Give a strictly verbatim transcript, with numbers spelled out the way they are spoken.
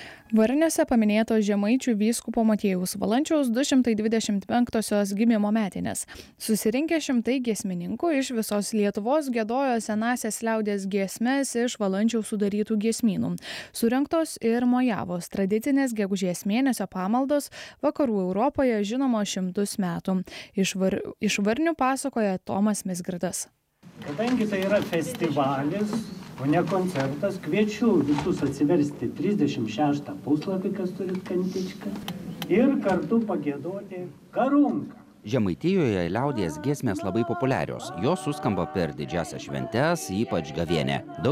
Varniuose paminėtos Žemaičių vyskupo Motiejaus Valančiaus du šimtai dvidešimt penktosios gimimo metinės. Susirinkę šimtai giesmininkų iš visos Lietuvos giedojo senąsias liaudies giesmes iš Valančiaus sudarytų giesmynų. Surengtos ir mojavos tradicinės gegužės mėnesio pamaldos vakarų Europoje žinomos šimtus metų. Iš, var, iš Varnių pasakoja Tomas Mizgirdas. Kadangi tai yra festivalis, o ne koncertas, kviečiu visus atsiversti trisdešimt šeštą puslapį, kas turit kantičką, ir kartu pagiedoti karunką. Žemaitijoje liaudies giesmės labai populiarios. Jos suskamba per didžiąsias šventes, ypač gavėnią. Daug